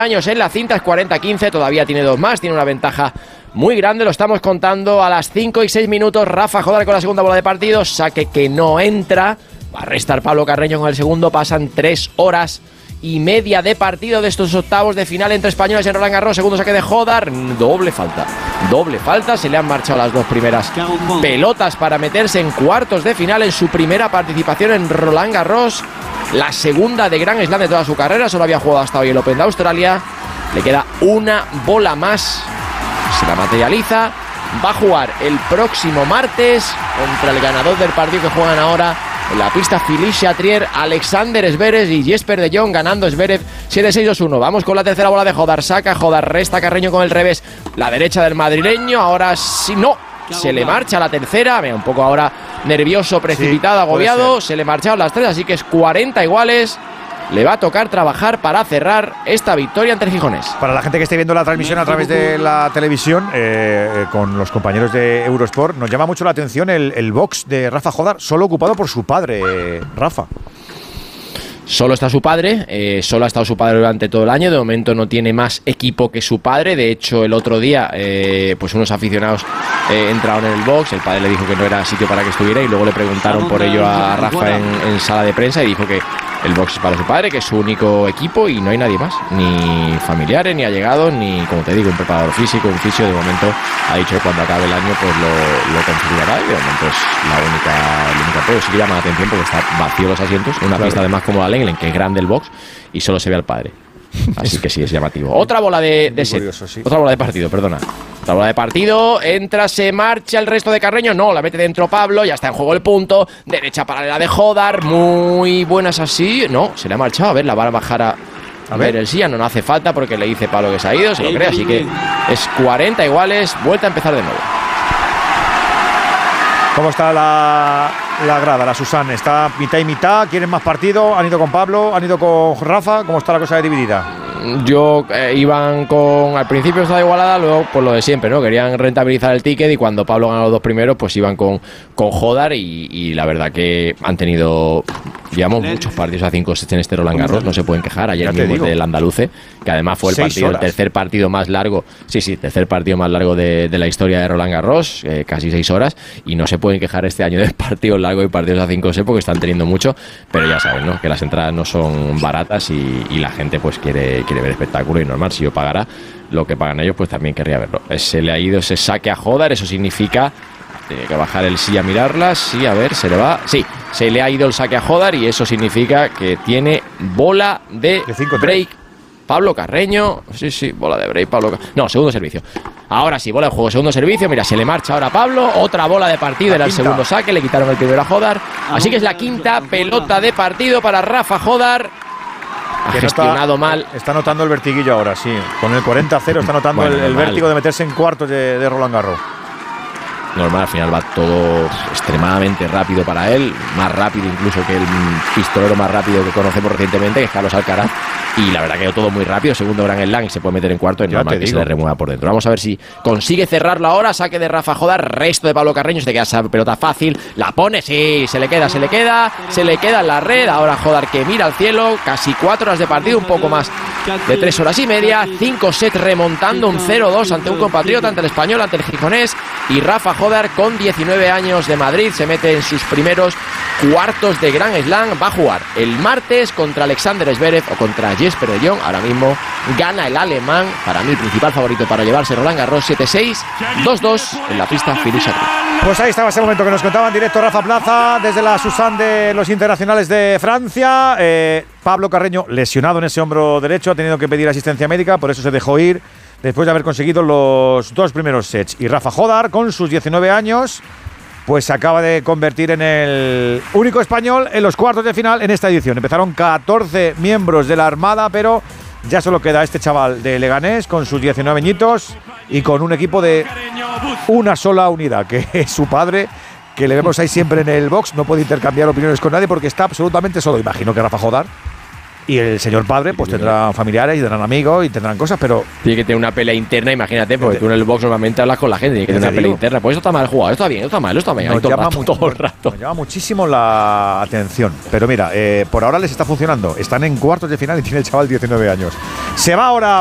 años en la cinta, es 40-15, todavía tiene 2 más, tiene una ventaja muy grande, lo estamos contando a las 5 y 6 minutos. Rafa Jodar con la segunda bola de partido, saque que no entra, va a restar Pablo Carreño con el segundo, pasan 3 horas y media de partido de estos octavos de final entre españoles en Roland Garros. Segundo saque de Jodar, doble falta, se le han marchado las 2 primeras pelotas para meterse en cuartos de final en su primera participación en Roland Garros, la segunda de Grand Slam de toda su carrera. Solo había jugado hasta hoy el Open de Australia, le queda una bola más, se la materializa, va a jugar el próximo martes contra el ganador del partido que juegan ahora en la pista, Philippe Chatrier, Alexander Zverev y Jesper de Jong, ganando Zverev 7-6-2-1. Vamos con la tercera bola de Jodar, saca Jodar, resta Carreño con el revés, la derecha del madrileño, ahora sí, no, se le marcha la tercera, un poco ahora nervioso, precipitado, agobiado, se le marcharon las 3, así que es 40 iguales. Le va a tocar trabajar para cerrar esta victoria ante el Gijonés. Para la gente que esté viendo la transmisión a través de la televisión, con los compañeros de Eurosport, nos llama mucho la atención el box de Rafa Jodar, solo ocupado por su padre, Rafa. Solo está su padre, solo ha estado su padre durante todo el año. De momento no tiene más equipo que su padre. De hecho, el otro día, pues unos aficionados entraron en el box. El padre le dijo que no era sitio para que estuviera y luego le preguntaron por ello a Rafa en sala de prensa y dijo que el box es para su padre, que es su único equipo y no hay nadie más, ni familiares, ni allegados, ni, como te digo, un preparador físico, un fisio. De momento ha dicho que cuando acabe el año pues lo configurará y de momento es la única pero sí que llama la atención porque está vacío los asientos, una pista además como la Lenglen, que es grande el box y solo se ve al padre. Así que sí, es llamativo. Otra bola de set, curioso, sí. Otra bola de partido, perdona. Otra bola de partido, entra, se marcha el resto de Carreño, no, la mete dentro Pablo, ya está en juego el punto, derecha paralela de Jodar, muy buenas así, no, se le ha marchado, a ver, la va a bajar a ver el silla, no hace falta porque le dice Pablo que se ha ido, se lo cree, así que es 40 iguales, vuelta a empezar de nuevo. ¿Cómo está la grada, la Susan? ¿Está mitad y mitad? ¿Quieren más partido? ¿Han ido con Pablo? ¿Han ido con Rafa? ¿Cómo está la cosa dividida? Yo iban con... Al principio estaba igualada, luego pues lo de siempre, ¿no? Querían rentabilizar el ticket y cuando Pablo ganó los 2 primeros, pues iban con Jodar y la verdad que han tenido... Llevamos muchos partidos a 5 sets en este Roland Garros, no se pueden quejar. Ayer mismo del Andaluce, que además fue el tercer partido más largo, tercer partido más largo de la historia de Roland Garros, casi 6 horas, y no se pueden quejar este año de partidos largos y partidos a 5 sets porque están teniendo mucho, pero ya saben, ¿no? Que las entradas no son baratas y la gente pues quiere ver espectáculo y normal, si yo pagara lo que pagan ellos, pues también querría verlo. Se le ha ido ese saque a Jodar, eso significa... Tiene que bajar el sí a mirarlas. Sí, a ver, se le va. Sí, se le ha ido el saque a Jodar y eso significa que tiene bola de break Pablo Carreño. Sí, bola de break Pablo No, segundo servicio. Ahora sí, bola de juego, segundo servicio. Mira, se le marcha ahora a Pablo. Otra bola de partido, era el segundo saque. Le quitaron el primero a Jodar. Así que es la quinta pelota de partido para Rafa Jodar. Ha gestionado mal. Está notando el vertiguillo ahora, sí. Con el 40-0 está notando el vértigo de meterse en cuartos de Roland Garros. Normal, al final va todo extremadamente rápido para él, más rápido incluso que el pistolero más rápido que conocemos recientemente, que es Carlos Alcaraz, y la verdad que todo muy rápido, segundo Grand Slam y se puede meter en cuarto, es normal que se le remueva por dentro. Vamos a ver si consigue cerrarlo ahora, saque de Rafa Jodar, resto de Pablo Carreño, se te queda esa pelota fácil, la pone, sí, se le queda en la red, ahora Jodar que mira al cielo, casi 4 horas de partido, un poco más de 3 horas y media, 5 sets remontando un 0-2 ante un compatriota, ante el español, ante el gijonés, y Rafa Jodar con 19 años de Madrid se mete en sus primeros cuartos de Grand Slam. Va a jugar el martes contra Alexander Zverev o contra Jesper de Jong. Ahora mismo gana el alemán, para mí el principal favorito para llevarse Roland Garros, 7-6, 2-2 en la pista Philippe Chatrier. Pues ahí estaba ese momento que nos contaba en directo Rafa Plaza desde la Susan de los internacionales de Francia. Pablo Carreño lesionado en ese hombro derecho, ha tenido que pedir asistencia médica, por eso se dejó ir después de haber conseguido los 2 primeros sets. Y Rafa Jodar, con sus 19 años, pues se acaba de convertir en el único español en los cuartos de final en esta edición. Empezaron 14 miembros de la Armada, pero ya solo queda este chaval de Leganés con sus 19 añitos y con un equipo de una sola unidad, que es su padre, que le vemos ahí siempre en el box. No puede intercambiar opiniones con nadie porque está absolutamente solo. Imagino que Rafa Jodar Y el señor padre, pues tendrán familiares y tendrán amigos y tendrán cosas, pero. Tiene que tener una pelea interna, imagínate, porque tú en el box normalmente hablas con la gente, tiene que tener una pelea interna. Pues esto está mal jugado, esto está bien, esto está mal, esto está bien. Todo el rato. Nos llama muchísimo la atención. Pero mira, por ahora les está funcionando. Están en cuartos de final y tiene el chaval 19 años. Se va ahora.